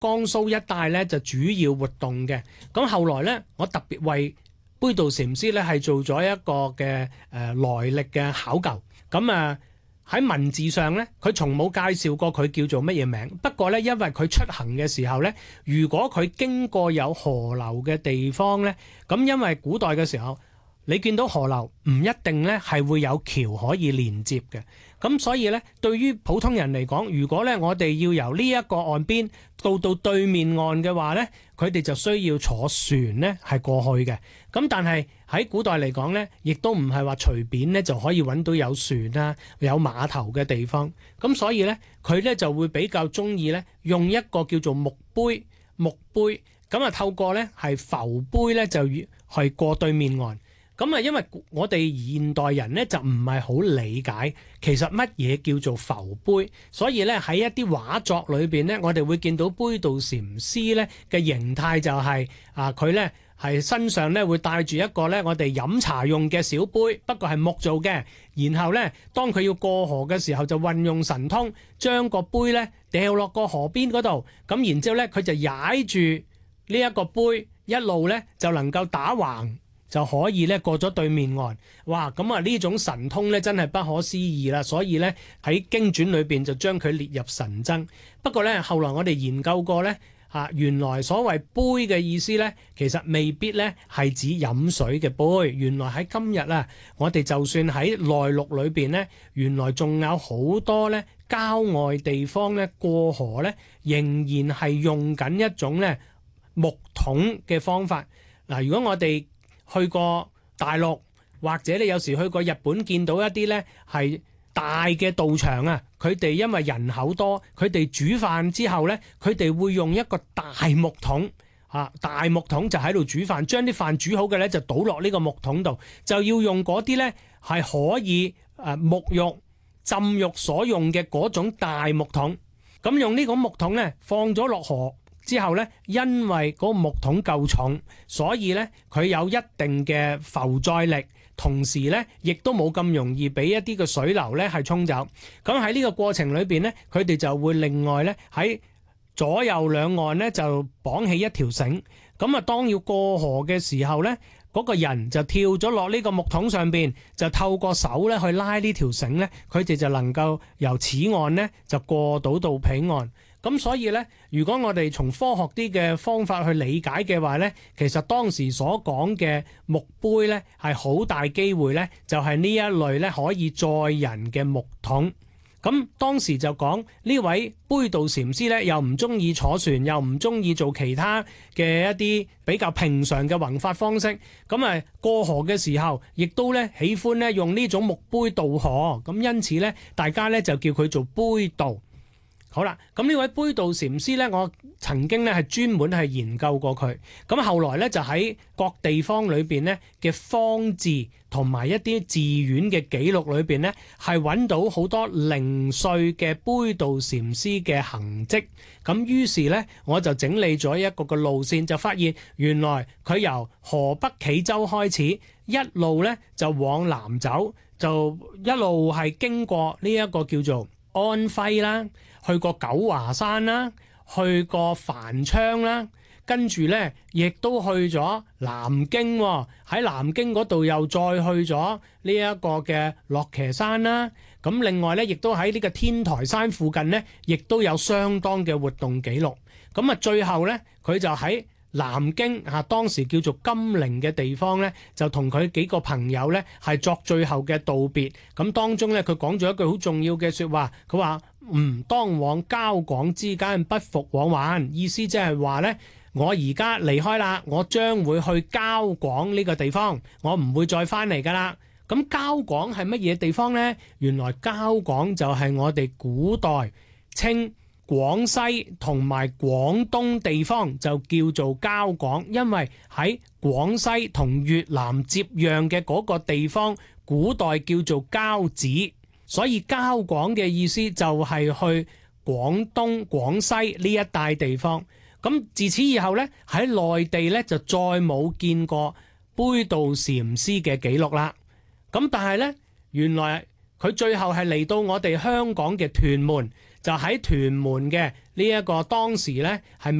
江蘇一帶咧就主要活動嘅。咁後來咧，我特別為杯渡禪師咧係做咗一個嘅來歷嘅考究。咁喺文字上咧，佢從冇介紹過佢叫做乜嘢名。不過咧，因為佢出行嘅時候咧，如果佢經過有河流嘅地方咧，咁因為古代嘅時候，你見到河流唔一定咧係會有橋可以連接嘅。咁所以咧，對於普通人嚟講，如果咧我哋要由呢一個岸邊到對面岸嘅話咧，佢哋就需要坐船咧係過去嘅。咁但係喺古代嚟講咧，亦都唔係話隨便咧就可以揾到有船啊、有碼頭嘅地方。咁所以咧，佢咧就會比較中意咧用一個叫做木杯，咁透過咧係浮杯咧就去過對面岸。咁因為我哋現代人咧就唔係好理解其實乜嘢叫做浮杯，所以咧喺一啲畫作裏邊咧，我哋會見到杯渡禪師咧嘅形態就係佢咧係身上咧會帶住一個咧我哋飲茶用嘅小杯，不過係木做嘅。然後咧，當佢要過河嘅時候，就運用神通將個杯咧掉落個河邊嗰度，咁然之後咧佢就踩住呢一個杯一路咧就能夠打橫，就可以咧過咗對面岸。哇！咁呢種神通咧真係不可思議啦，所以咧喺經傳裏邊就將佢列入神僧。不過咧後來我哋研究過咧原來所謂杯嘅意思咧，其實未必咧係指飲水嘅杯。原來喺今日啊，我哋就算喺內陸裏邊咧，原來仲有好多咧郊外地方咧過河咧，仍然係用緊一種咧木桶嘅方法。嗱，如果我哋去過大陸，或者你有時去過日本，見到一啲呢係大嘅道場啊，佢哋因為人口多，佢哋煮飯之後呢，佢哋會用一個大木桶大木桶就喺度煮飯，將啲飯煮好嘅呢就倒落呢個木桶度，就要用嗰啲呢係可以沐浴、浸浴所用嘅嗰種大木桶。咁用呢個木桶呢放咗落河之後呢，因為嗰個木桶夠重，所以呢，佢有一定嘅浮載力，同時呢，亦都冇咁容易俾一啲嘅水流呢係沖走。咁喺呢個過程裏邊呢，佢哋就會另外呢喺左右兩岸呢就綁起一條繩。咁當要過河嘅時候呢，嗰個人就跳咗落呢個木桶上邊，就透過手呢去拉呢條繩呢，佢哋就能夠由此岸呢就過到彼岸。咁所以呢，如果我哋從科學啲嘅方法去理解嘅話呢，其實當時所講嘅木杯呢係好大機會呢就係呢一類呢可以載人嘅木桶。咁當時就講呢位杯渡禪師呢，又唔中意坐船，又唔中意做其他嘅一啲比較平常嘅弘法方式。咁過河嘅時候，亦都呢喜歡呢用呢種木杯渡河。咁因此呢，大家呢就叫佢做杯渡。好啦，咁呢位杯渡禪師呢，我曾經呢係專門係研究過佢。咁後來呢，就喺各地方裏邊呢嘅方志同埋一啲寺院嘅記錄裏邊呢，係揾到好多零碎嘅杯渡禪師嘅痕跡。咁於是呢，我就整理咗一個個路線，就發現原來佢由河北冀州開始，一路呢就往南走，就一路係經過呢一個叫做安徽啦，去過九華山啦，去過繁昌啦，跟住呢亦都去咗南京喎。喺南京嗰度又再去咗呢一個嘅落騎山啦。咁另外呢，亦都喺呢個天台山附近呢，亦都有相當嘅活動記錄。咁最後呢，佢就喺南京當時叫做金陵嘅地方呢，就同佢幾個朋友呢係作最後嘅道別。咁當中呢，佢講咗一句好重要嘅說話，佢話當往交廣之間，不復往還。意思即係話呢，我而家離開啦，我將會去交廣呢個地方，我唔會再翻嚟噶啦。咁交廣係乜嘢地方呢？原來交廣就係我哋古代稱廣西同埋廣東地方就叫做交廣，因為喺廣西同越南接壤嘅嗰個地方，古代叫做交趾，所以交廣嘅意思就係去廣東、廣西呢一帶地方。咁自此以後呢，喺內地呢就再冇見過杯渡禪師嘅記錄啦。咁但係呢，原來佢最後係嚟到我哋香港嘅屯門， 就喺屯門嘅呢一個當時咧係